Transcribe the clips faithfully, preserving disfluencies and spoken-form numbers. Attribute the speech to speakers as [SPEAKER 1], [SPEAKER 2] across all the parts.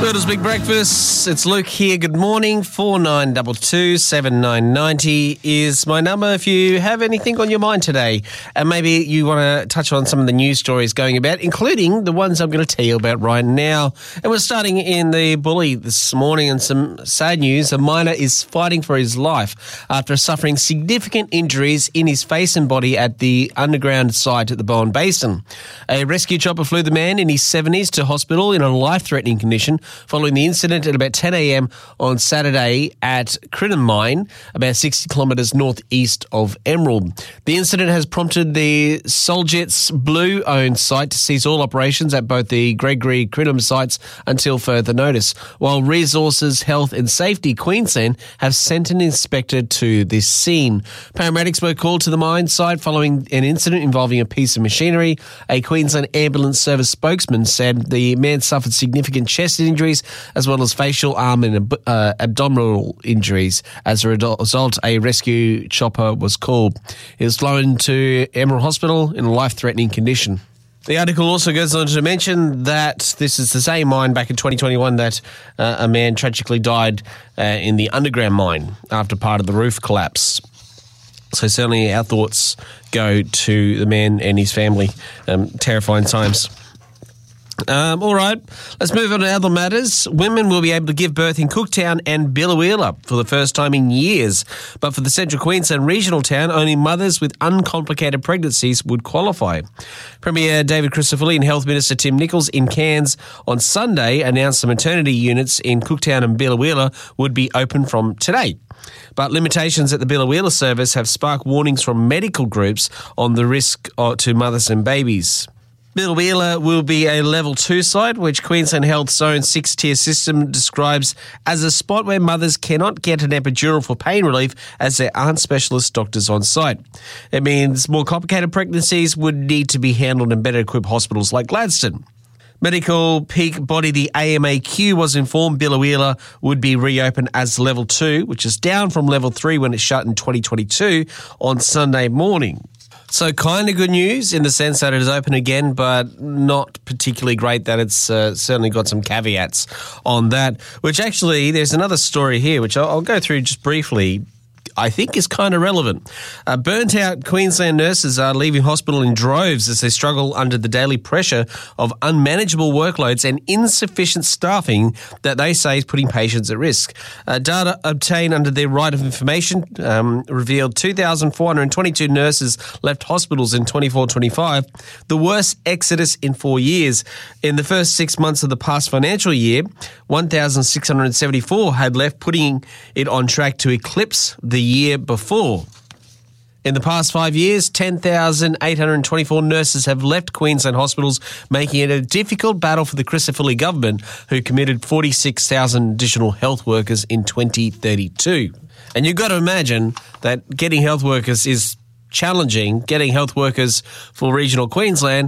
[SPEAKER 1] Murder's Big Breakfast. It's Luke here. Good morning. four nine two two, seven nine nine zero is my number if you have anything on your mind today. And maybe you want to touch on some of the news stories going about, including the ones I'm going to tell you about right now. And we're starting in the Bully this morning, and some sad news. A miner is fighting for his life after suffering significant injuries in his face and body at the underground site at the Bowen Basin. A rescue chopper flew the man in his seventies to hospital in a life-threatening condition following the incident at about ten a.m. on Saturday at Crinum Mine, about sixty kilometres northeast of Emerald. The incident has prompted the Soljets Blue-owned site to cease all operations at both the Gregory Crinum sites until further notice, while Resources, Health and Safety Queensland have sent an inspector to this scene. Paramedics were called to the mine site following an incident involving a piece of machinery. A Queensland Ambulance Service spokesman said the man suffered significant chest injuries as well as facial, arm and uh, abdominal injuries. As a result, a rescue chopper was called. He was flown to Emerald Hospital in a life-threatening condition. The article also goes on to mention that this is the same mine back in twenty twenty-one that uh, a man tragically died uh, in the underground mine after part of the roof collapsed. So certainly our thoughts go to the man and his family. Um, terrifying times. Um, all right, let's move on to other matters. Women will be able to give birth in Cooktown and Biloela for the first time in years. But for the Central Queensland regional town, only mothers with uncomplicated pregnancies would qualify. Premier David Crisafulli and Health Minister Tim Nicholls in Cairns on Sunday announced the maternity units in Cooktown and Biloela would be open from today. But limitations at the Biloela service have sparked warnings from medical groups on the risk to mothers and babies. Biloela will be a level two site, which Queensland Health's own six-tier system describes as a spot where mothers cannot get an epidural for pain relief as there aren't specialist doctors on site. It means more complicated pregnancies would need to be handled in better equipped hospitals like Gladstone. Medical peak body the A M A Q was informed Biloela would be reopened as level two, which is down from level three when it shut in twenty twenty-two on Sunday morning. So kind of good news in the sense that it is open again, but not particularly great that it's uh, certainly got some caveats on that, which actually there's another story here, which I'll, I'll go through just briefly. I think is kind of relevant. Uh, burnt out Queensland nurses are leaving hospital in droves as they struggle under the daily pressure of unmanageable workloads and insufficient staffing that they say is putting patients at risk. Uh, data obtained under their right of information um, revealed two thousand four hundred twenty-two nurses left hospitals in twenty-four twenty-five, the worst exodus in four years. In the first six months of the past financial year, one thousand six hundred seventy-four had left, putting it on track to eclipse the year before. In the past five years, ten thousand eight hundred twenty-four nurses have left Queensland hospitals, making it a difficult battle for the Crisafulli government, who committed forty-six thousand additional health workers in twenty thirty-two. And you've got to imagine that getting health workers is challenging. Getting health workers for regional Queensland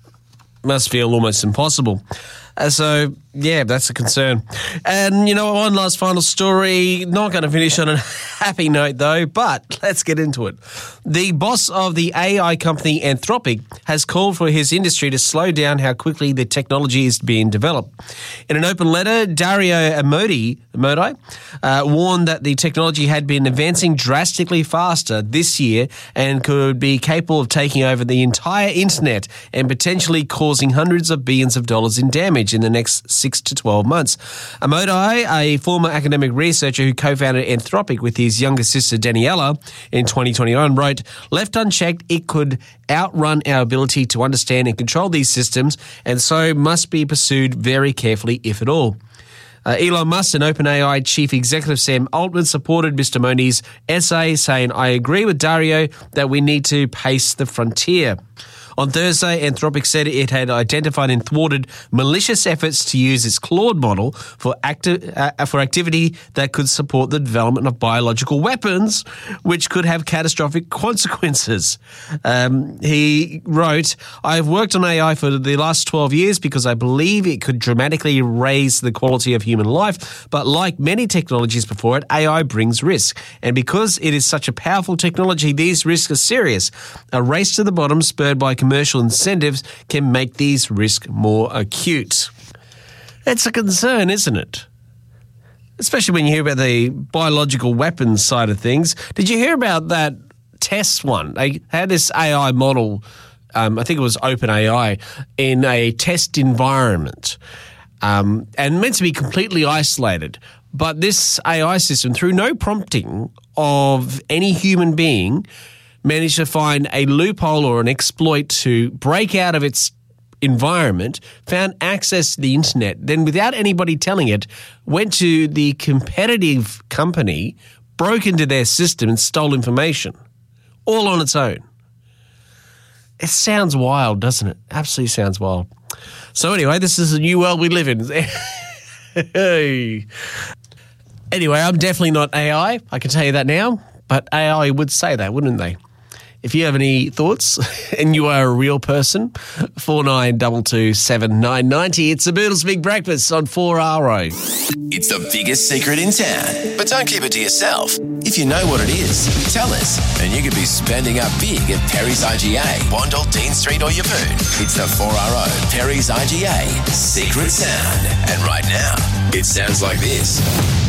[SPEAKER 1] must feel almost impossible. Uh, so, yeah, that's a concern. And, you know, one last final story. Not going to finish on a happy note, though, but let's get into it. The boss of the A I company Anthropic has called for his industry to slow down how quickly the technology is being developed. In an open letter, Dario Amodei, Amodei uh, warned that the technology had been advancing drastically faster this year and could be capable of taking over the entire internet and potentially causing hundreds of billions of dollars in damage in the next six to twelve months. Amodei, a former academic researcher who co-founded Anthropic with his younger sister Daniela in twenty twenty-one, wrote, "Left unchecked, it could outrun our ability to understand and control these systems, and so must be pursued very carefully, if at all." Uh, Elon Musk and OpenAI chief executive Sam Altman supported Mister Modi's essay, saying, "I agree with Dario that we need to pace the frontier." On Thursday, Anthropic said it had identified and thwarted malicious efforts to use its Claude model for, acti- uh, for activity that could support the development of biological weapons, which could have catastrophic consequences. Um, he wrote, "I have worked on A I for the last twelve years because I believe it could dramatically raise the quality of human life, but like many technologies before it, A I brings risk. And because it is such a powerful technology, these risks are serious. A race to the bottom spurred by commercial incentives can make these risks more acute." It's a concern, isn't it? Especially when you hear about the biological weapons side of things. Did you hear about that test one? They had this A I model, um, I think it was OpenAI, in a test environment um, and meant to be completely isolated. But this A I system, through no prompting of any human being, managed to find a loophole or an exploit to break out of its environment, found access to the internet, then without anybody telling it, went to the competitive company, broke into their system and stole information, all on its own. It sounds wild, doesn't it? Absolutely sounds wild. So anyway, this is a new world we live in. Hey. Anyway, I'm definitely not A I, I can tell you that now, but A I would say that, wouldn't they? If you have any thoughts and you are a real person, four nine two two, seven nine nine zero. It's the Boodles Big Breakfast on four R O.
[SPEAKER 2] It's the biggest secret in town, but don't keep it to yourself. If you know what it is, tell us, and you could be spending up big at Perry's I G A, Wandle, Dean Street or Yavoon. It's the four R O Perry's I G A Secret Sound. And right now, it sounds like this.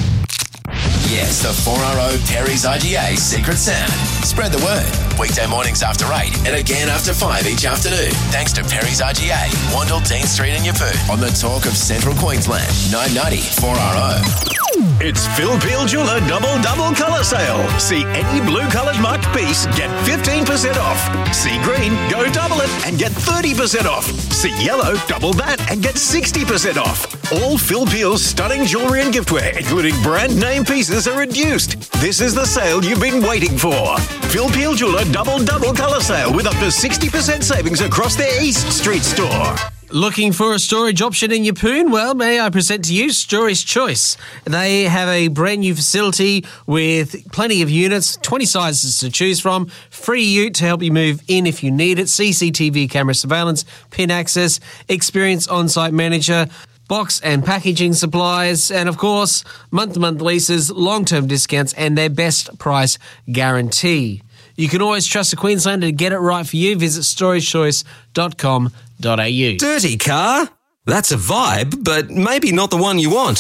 [SPEAKER 2] Yes, the four R O Perry's I G A Secret Sound. Spread the word. Weekday mornings after eight and again after five each afternoon. Thanks to Perry's I G A, Wandle, Dean Street and Yavoon. On the talk of Central Queensland, nine ninety four R O.
[SPEAKER 3] It's Phil Peel Jeweller Double Double Colour Sale. See any blue-coloured marked piece, get fifteen percent off. See green, go double it and get thirty percent off. See yellow, double that and get sixty percent off. All Phil Peel's stunning jewellery and giftware, including brand name pieces, are reduced. This is the sale you've been waiting for. Phil Peel Jeweller Double Double Colour Sale with up to sixty percent savings across their East Street store.
[SPEAKER 1] Looking for a storage option in Yeppoon? Well, may I present to you Storage Choice. They have a brand new facility with plenty of units, twenty sizes to choose from, free ute to help you move in if you need it, C C T V camera surveillance, PIN access, experienced on-site manager, box and packaging supplies, and of course, month-to-month leases, long-term discounts, and their best price guarantee. You can always trust a Queenslander to get it right for you. Visit storage choice dot com dot a u.
[SPEAKER 4] Dirty car? That's a vibe, but maybe not the one you want.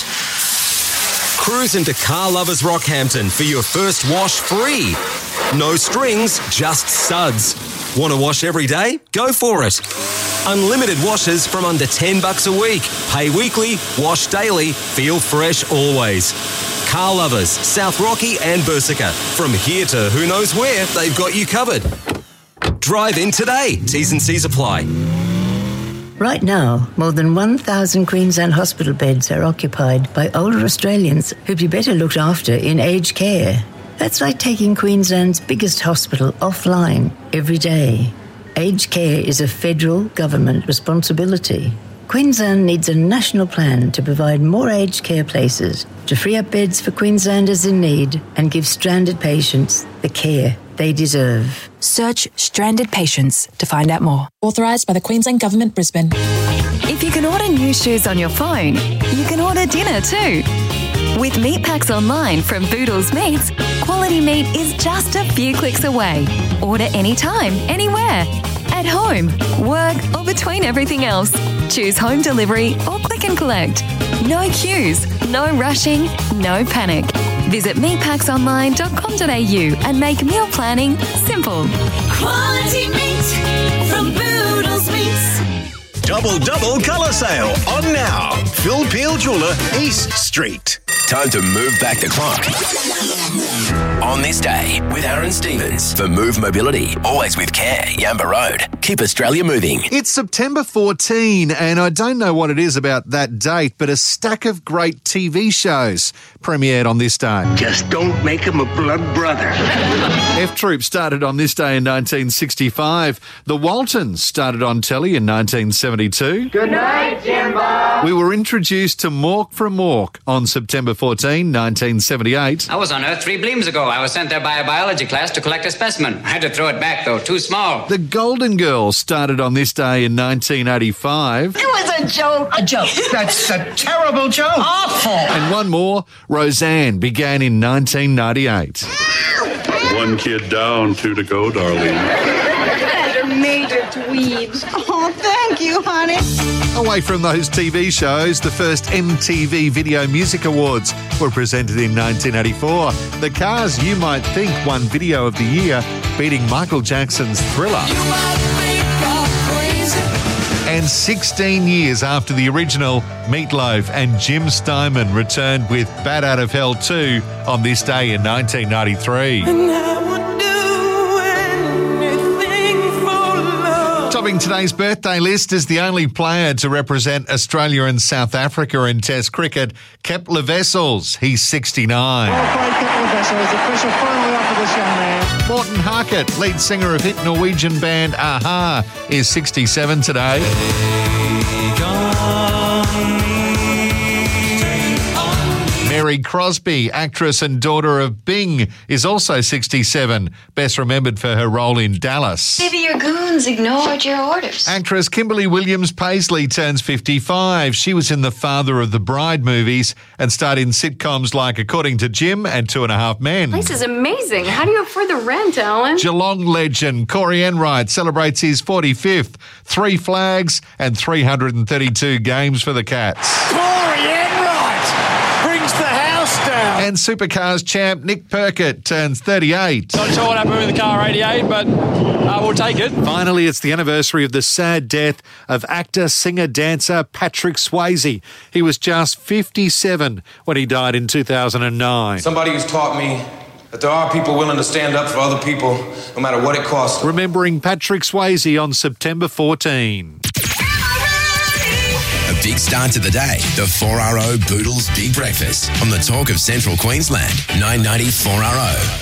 [SPEAKER 4] Cruise into Car Lovers Rockhampton for your first wash free. No strings, just suds. Want to wash every day? Go for it. Unlimited washes from under ten bucks a week. Pay weekly, wash daily, feel fresh always. Car Lovers, South Rocky and Bursica. From here to who knows where, they've got you covered. Drive in today. T's and C's apply.
[SPEAKER 5] Right now, more than one thousand Queensland hospital beds are occupied by older Australians who'd be better looked after in aged care. That's like taking Queensland's biggest hospital offline every day. Aged care is a federal government responsibility. Queensland needs a national plan to provide more aged care places, to free up beds for Queenslanders in need and give stranded patients the care they deserve.
[SPEAKER 6] Search Stranded Patients to find out more. Authorised by the Queensland Government, Brisbane.
[SPEAKER 7] If you can order new shoes on your phone, you can order dinner too. With meat packs online from Boodles Meats, quality meat is just a few clicks away. Order anytime, anywhere. At home, work, or between everything else. Choose home delivery or click and collect. No queues, no rushing, no panic. Visit meat packs online dot com dot a u and make meal planning simple.
[SPEAKER 8] Quality meat from Boodles Meats.
[SPEAKER 3] Double Double Colour Sale on now. Phil Peel Jeweller, East Street.
[SPEAKER 2] Time to move back the clock. On this day with Aaron Stevens for Move Mobility. Always with care. Yamba Road. Keep Australia moving.
[SPEAKER 9] It's September fourteenth, and I don't know what it is about that date, but a stack of great T V shows premiered on this day.
[SPEAKER 10] Just don't make him a blood brother.
[SPEAKER 9] F Troop started on this day in nineteen sixty-five. The Waltons started on telly in nineteen seventy-two.
[SPEAKER 11] Good night, Jimbo.
[SPEAKER 9] We were introduced to Mork from Mork on September fourteenth, nineteen seventy-eight.
[SPEAKER 12] I was on Earth three bleems ago. I was sent there by a biology class to collect a specimen. I had to throw it back, though. Too small.
[SPEAKER 9] The Golden Girls started on this day in nineteen eighty-five.
[SPEAKER 11] It was a joke. A joke.
[SPEAKER 10] That's a terrible joke.
[SPEAKER 11] Awful.
[SPEAKER 9] And one more, Roseanne, began in nineteen ninety-eight.
[SPEAKER 13] One kid down, two to go, darling.
[SPEAKER 14] Major dweebs. Oh, thank you, honey.
[SPEAKER 9] Away from those T V shows, the first M T V Video Music Awards were presented in nineteen eighty-four. The Cars, You Might Think, won Video of the Year, beating Michael Jackson's Thriller. And sixteen years after the original, Meatloaf and Jim Steinman returned with Bat Out of Hell two on this day in nineteen ninety-three. Topping today's birthday list is the only player to represent Australia and South Africa in Test cricket, Kepler Wessels. He's sixty-nine. Morten Harket, lead singer of hit Norwegian band Aha, is sixty-seven today. Mary Crosby, actress and daughter of Bing, is also sixty-seven, best remembered for her role in Dallas.
[SPEAKER 14] Maybe your goons ignored your orders.
[SPEAKER 9] Actress Kimberly Williams Paisley turns fifty-five. She was in the Father of the Bride movies and starred in sitcoms like According to Jim and Two and a Half Men.
[SPEAKER 15] This is amazing. How do you afford the rent, Alan?
[SPEAKER 9] Geelong legend Corey Enright celebrates his forty-fifth. Three flags and three hundred thirty-two games for the Cats.
[SPEAKER 16] Corey Enright brings the house down.
[SPEAKER 9] And Supercars champ Nick Perkett turns thirty-eight.
[SPEAKER 17] Not sure what happened with the car eighty-eight, but uh, we'll take it.
[SPEAKER 9] Finally, it's the anniversary of the sad death of actor, singer, dancer Patrick Swayze. He was just fifty-seven when he died in two thousand nine.
[SPEAKER 18] Somebody who's taught me that there are people willing to stand up for other people no matter what it costs.
[SPEAKER 9] Remembering Patrick Swayze on September fourteenth.
[SPEAKER 2] A big start to the day. The four R O Boodles Big Breakfast on the Talk of Central Queensland. nine ninety four R O.